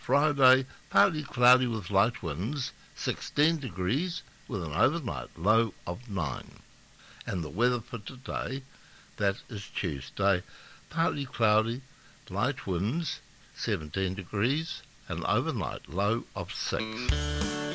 Friday, partly cloudy with light winds, 16 degrees with an overnight low of 9. And the weather for today, that is Tuesday, partly cloudy, light winds, 17 degrees, and overnight low of 6.